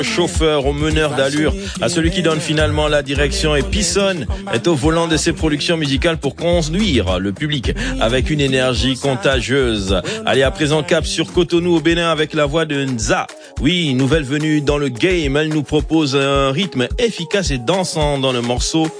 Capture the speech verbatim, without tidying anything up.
chauffeur au meneur d'allure, à celui qui donne finalement la direction, et Pisson est au volant de ses productions musicales pour conduire le public avec une énergie contagieuse. Allez, à présent cap sur Cotonou au Bénin avec la voix de Nza. Oui, nouvelle venue dans le game, elle nous propose un rythme efficace et dansant dans le morceau